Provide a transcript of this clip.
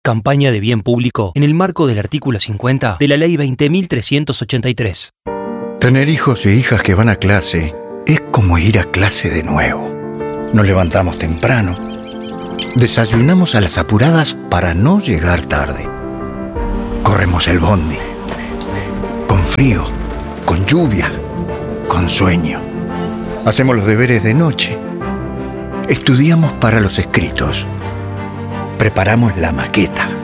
Campaña de bien público en el marco del artículo 50 de la Ley 20.383. Tener hijos e hijas que van a clase es como ir a clase de nuevo. Nos levantamos temprano, desayunamos a las apuradas para no llegar tarde. Corremos el bondi, con frío, con lluvia, con sueño. Hacemos los deberes de noche. Estudiamos para los escritos. Preparamos la maqueta.